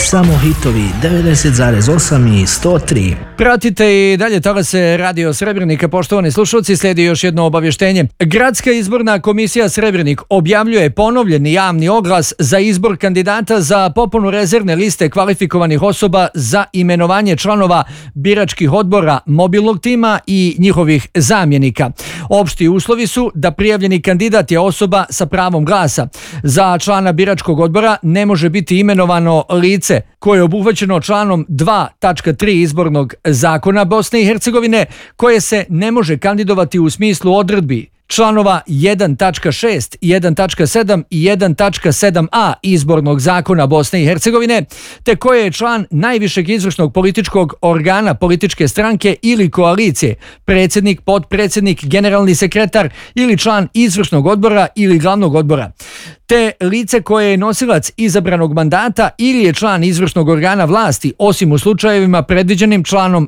Samo hitovi 90,8 i 103. Pratite i dalje talase Radio Srebrenika, poštovani slušalci, slijedi još jedno obavještenje. Gradska izborna komisija Srebrenik objavljuje ponovljeni javni oglas za izbor kandidata za popunu rezervne liste kvalifikovanih osoba za imenovanje članova biračkih odbora mobilnog tima i njihovih zamjenika. Opšti uslovi su da prijavljeni kandidat je osoba sa pravom glasa. Za člana biračkog odbora ne može biti imenovano lice koje je obuhvaćeno članom 2.3 izbornog zakona Bosne i Hercegovine, koje se ne može kandidovati u smislu odredbi članova 1.6, 1.7 i 1.7a izbornog zakona Bosne i Hercegovine, te koje je član najvišeg izvršnog političkog organa političke stranke ili koalicije, predsjednik, potpredsjednik, generalni sekretar ili član izvršnog odbora ili glavnog odbora, te lice koje je nosilac izabranog mandata ili je član izvršnog organa vlasti, osim u slučajevima predviđenim članom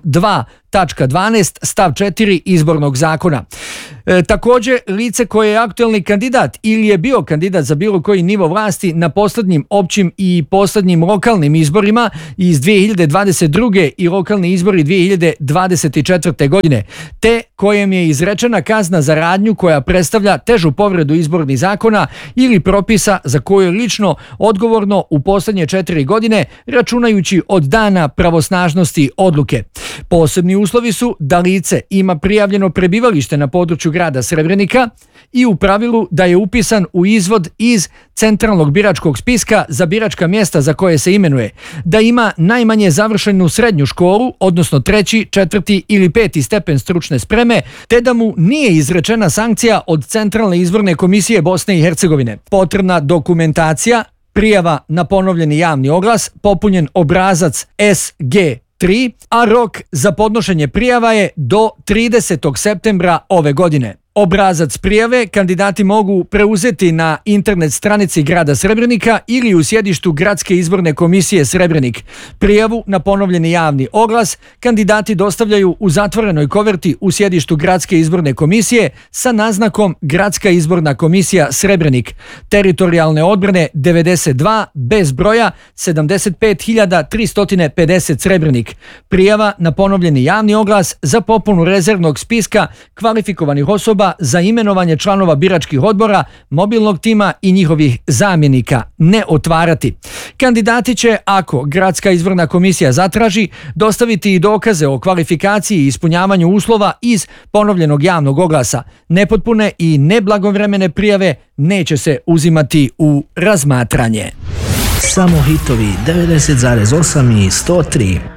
2.12 stav 4 izbornog zakona. Također, lice koje je aktualni kandidat ili je bio kandidat za bilo koji nivo vlasti na posljednjim općim i posljednjim lokalnim izborima iz 2022. i lokalni izbori 2024. godine, te kojem je izrečena kazna za radnju koja predstavlja težu povredu izbornih zakona ili propisa za koju je lično odgovorno u posljednje 4 godine, računajući od dana pravosnažnosti odluke. Posebni uslovi su da lice ima prijavljeno prebivalište na području grada Srebrenika i u pravilu da je upisan u izvod iz centralnog biračkog spiska za biračka mjesta za koje se imenuje, da ima najmanje završenu srednju školu, odnosno 3., 4. ili 5. stepen stručne spreme, te da mu nije izrečena sankcija od Centralne izborne komisije Bosne i Hercegovine. Potrebna dokumentacija, prijava na ponovljeni javni oglas, popunjen obrazac SG3, a rok za podnošenje prijava je do 30. septembra ove godine. Obrazac prijave kandidati mogu preuzeti na internet stranici grada Srebrenika ili u sjedištu Gradske izborne komisije Srebrenik. Prijavu na ponovljeni javni oglas kandidati dostavljaju u zatvorenoj koverti u sjedištu Gradske izborne komisije sa naznakom Gradska izborna komisija Srebrenik, teritorijalne odbrane 92 bez broja 75.350 Srebrenik. Prijava na ponovljeni javni oglas za popunu rezervnog spiska kvalifikovanih osoba za imenovanje članova biračkih odbora, mobilnog tima i njihovih zamjenika ne otvarati. Kandidati će, ako Gradska izborna komisija zatraži, dostaviti i dokaze o kvalifikaciji i ispunjavanju uslova iz ponovljenog javnog oglasa. Nepotpune i neblagovremene prijave neće se uzimati u razmatranje. Samo hitovi 90,8 i 103.